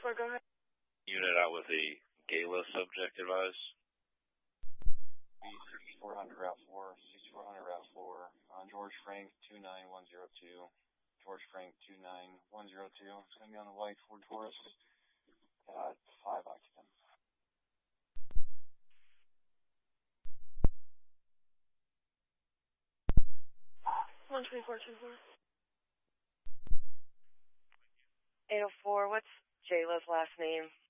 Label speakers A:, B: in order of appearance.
A: 134, go ahead.
B: Unit out with a Gala subject advised.
C: B6400 Route 4, 6400 Route 4, George Frank 29102, George Frank 29102. It's going to be on the white Ford Taurus, 5 occupants.
A: 12424.
D: 804, what's Jayla's last name?